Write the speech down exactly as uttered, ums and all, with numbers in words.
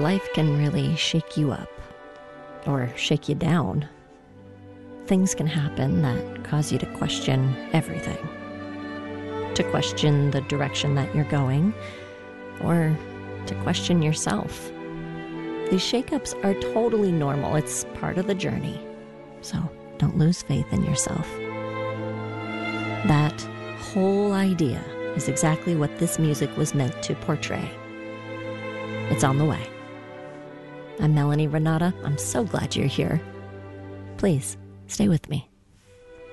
life can really shake you up or shake you down. Things can happen that cause you to question everything. To question the direction that you're going, or to question yourself. These shakeups are totally normal. It's part of the journey. So don't lose faith in yourself. That whole idea is exactly what this music was meant to portray. It's on the way. I'm Melanie Renata. I'm so glad you're here. Please, stay with me.